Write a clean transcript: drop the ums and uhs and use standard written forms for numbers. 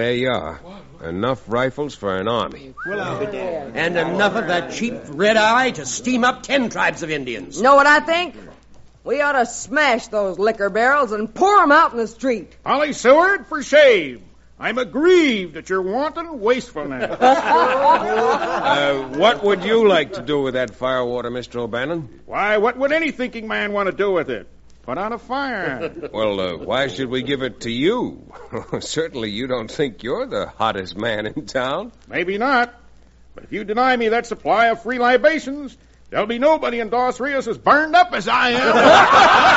There you are. Enough rifles for an army. And enough of that cheap red eye to steam up 10 tribes of Indians. Know what I think? We ought to smash those liquor barrels and pour them out in the street. Holly Seward, for shame. I'm aggrieved at your wanton wastefulness. What would you like to do with that firewater, Mr. O'Bannon? Why, what would any thinking man want to do with it? Put out a fire. Well, why should we give it to you? Certainly you don't think you're the hottest man in town. Maybe not. But if you deny me that supply of free libations, there'll be nobody in Dos Rios as burned up as I am.